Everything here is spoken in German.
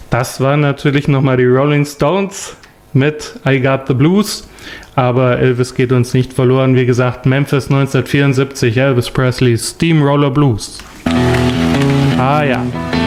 Das waren natürlich nochmal die Rolling Stones mit I Got the Blues. Aber Elvis geht uns nicht verloren. Wie gesagt, Memphis 1974, Elvis Presley, Steamroller Blues. Ah ja.